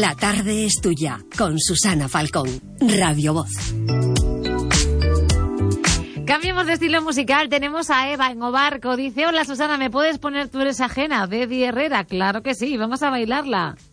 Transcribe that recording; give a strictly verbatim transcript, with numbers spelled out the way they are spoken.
La tarde es tuya, con Susana Falcón, Radio Voz. Cambiemos de estilo musical. Tenemos a Eva en Obarco. Dice, hola Susana, ¿me puedes poner Tú eres ajena? De Eddie Herrera. Claro que sí, vamos a bailarla.